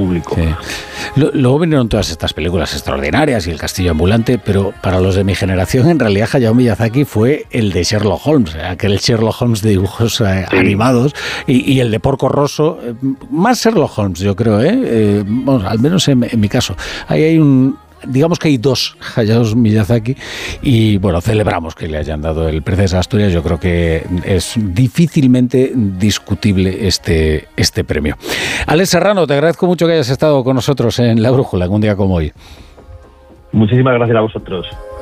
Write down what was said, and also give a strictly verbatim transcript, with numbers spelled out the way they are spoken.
público. Sí. Luego vinieron todas estas películas extraordinarias y El castillo ambulante, pero para los de mi generación, en realidad Hayao Miyazaki fue el de Sherlock Holmes, aquel Sherlock Holmes de dibujos eh, sí. animados, y, y el de Porco Rosso, eh, más Sherlock Holmes, yo creo, ¿eh? eh bueno, al menos en, en mi caso. Ahí hay un... Digamos que hay dos Hayao Miyazaki y bueno, celebramos que le hayan dado el Princesa Asturias. Yo creo que es difícilmente discutible este, este premio. Alex Serrano, te agradezco mucho que hayas estado con nosotros en La Brújula en un día como hoy. Muchísimas gracias a vosotros.